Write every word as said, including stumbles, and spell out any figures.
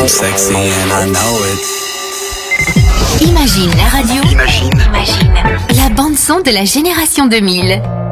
I'm sexy and I know it. Imagine la radio. Imagine. Imagine la bande son de la génération deux mille.